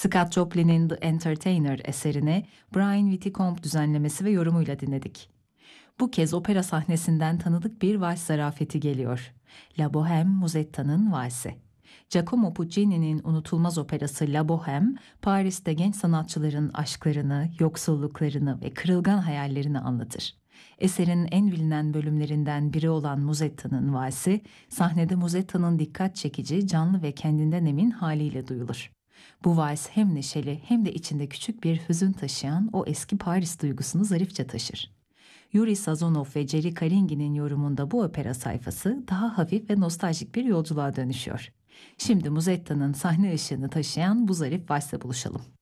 Scott Joplin'in The Entertainer eserini Brian Whitcomb düzenlemesi ve yorumuyla dinledik. Bu kez opera sahnesinden tanıdık bir vals zarafeti geliyor. La Bohème Musetta'nın valsi. Giacomo Puccini'nin unutulmaz operası La Bohème, Paris'te genç sanatçıların aşklarını, yoksulluklarını ve kırılgan hayallerini anlatır. Eserin en bilinen bölümlerinden biri olan Musetta'nın valsi, sahnede Musetta'nın dikkat çekici, canlı ve kendinden emin haliyle duyulur. Bu vals hem neşeli hem de içinde küçük bir hüzün taşıyan o eski Paris duygusunu zarifçe taşır. Yuri Sazonov ve Jerry Kalingi'nin yorumunda bu opera sayfası daha hafif ve nostaljik bir yolculuğa dönüşüyor. Şimdi Musetta'nın sahne ışığını taşıyan bu zarif valsle buluşalım.